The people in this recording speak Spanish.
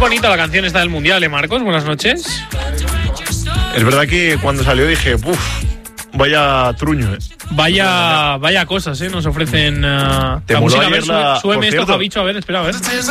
bonita la canción esta del Mundial, Marcos. Buenas noches. Es verdad que cuando salió dije, vaya truño, Vaya cosas, nos ofrecen. ¿Te la moló música. A ver, ayer súbeme por esto, cierto? Javicho, a ver, espera, a ver.